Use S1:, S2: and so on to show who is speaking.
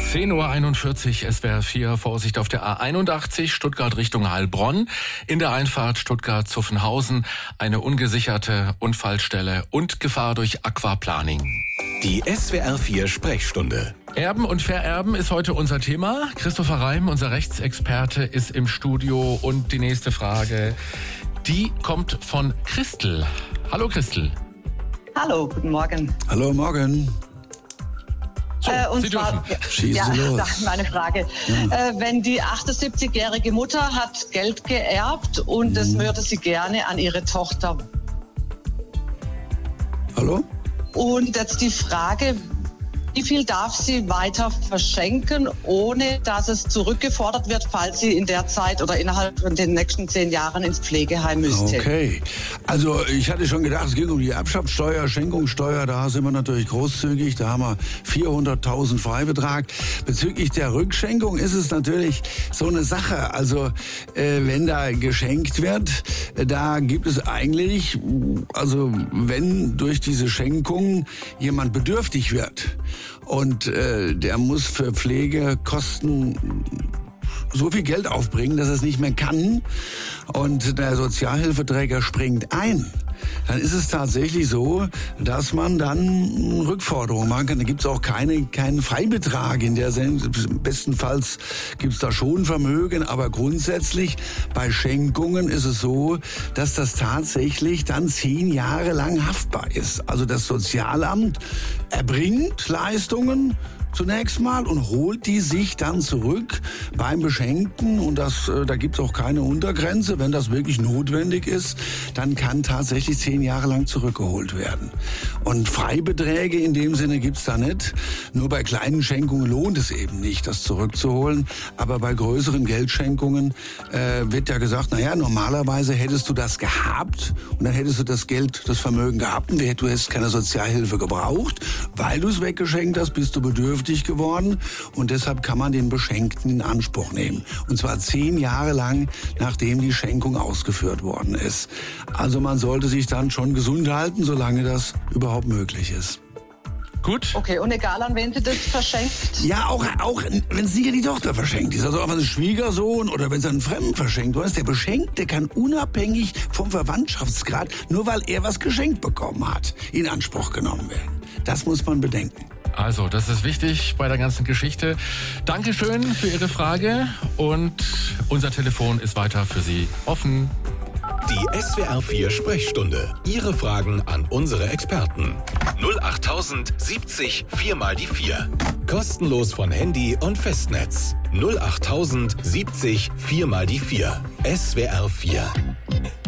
S1: 10:41 Uhr, SWR 4, Vorsicht auf der A81, Stuttgart Richtung Heilbronn. In der Einfahrt Stuttgart-Zuffenhausen eine ungesicherte Unfallstelle und Gefahr durch Aquaplaning.
S2: Die SWR 4 Sprechstunde.
S1: Erben und Vererben ist heute unser Thema. Christopher Reim, unser Rechtsexperte, ist im Studio. Und die nächste Frage, die kommt von Christel. Hallo Christel.
S3: Hallo, guten Morgen.
S4: Hallo, morgen.
S1: So,
S3: und
S1: Sie
S3: zwar,
S1: dürfen.
S4: Schießen Sie los.
S3: das ist meine Frage.
S4: Ja.
S3: Wenn die 78-jährige Mutter hat Geld geerbt und das würde sie gerne an ihre Tochter.
S4: Hallo?
S3: Und jetzt die Frage, wie viel darf sie weiter verschenken, ohne dass es zurückgefordert wird, falls sie in der Zeit oder innerhalb von den nächsten 10 Jahren ins Pflegeheim müsste?
S4: Okay. Also ich hatte schon gedacht, es ging um die Erbschaftssteuer, Schenkungssteuer, da sind wir natürlich großzügig, da haben wir 400.000 Freibetrag. Bezüglich der Rückschenkung ist es natürlich so eine Sache. Also wenn da geschenkt wird, da gibt es eigentlich, also wenn durch diese Schenkung jemand bedürftig wird, und der muss für Pflegekosten so viel Geld aufbringen, dass er es nicht mehr kann. Und der Sozialhilfeträger springt ein. Dann ist es tatsächlich so, dass man dann Rückforderungen machen kann. Da gibt es auch keinen Freibetrag in der Sendung. Bestenfalls gibt es da schon Vermögen, aber grundsätzlich bei Schenkungen ist es so, dass das tatsächlich dann 10 Jahre lang haftbar ist. Also das Sozialamt erbringt Leistungen zunächst mal und holt die sich dann zurück beim Beschenkten und da gibt es auch keine Untergrenze. Wenn das wirklich notwendig ist, dann kann tatsächlich 10 Jahre lang zurückgeholt werden. Und Freibeträge in dem Sinne gibt's da nicht. Nur bei kleinen Schenkungen lohnt es eben nicht, das zurückzuholen. Aber bei größeren Geldschenkungen wird ja gesagt, naja, normalerweise hättest du das gehabt und dann hättest du das Geld, das Vermögen gehabt und du hättest keine Sozialhilfe gebraucht. Weil du es weggeschenkt hast, bist du bedürftig geworden und deshalb kann man den Beschenkten in Anspruch nehmen. Und zwar 10 Jahre lang, nachdem die Schenkung ausgeführt worden ist. Also man sollte sich dann schon gesund halten, solange das überhaupt möglich ist.
S1: Gut.
S3: Okay, und egal an wen sie das verschenkt?
S4: Ja, auch wenn sie ja die Tochter verschenkt ist, also auch wenn es Schwiegersohn oder wenn es einen Fremden verschenkt, weißt, der Beschenkte kann unabhängig vom Verwandtschaftsgrad, nur weil er was geschenkt bekommen hat, in Anspruch genommen werden. Das muss man bedenken.
S1: Also, das ist wichtig bei der ganzen Geschichte. Dankeschön für Ihre Frage und unser Telefon ist weiter für Sie offen.
S2: Die SWR 4 Sprechstunde. Ihre Fragen an unsere Experten. 08000 70 4 mal die 4. Kostenlos von Handy und Festnetz. 08000 70 4 mal die 4. SWR 4.